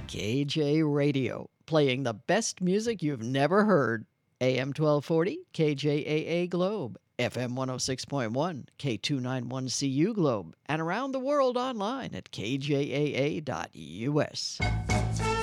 KJ Radio, playing the best music you've never heard. AM 1240, KJAA Globe, FM 106.1, K291CU Globe, and around the world online at kjaa.us.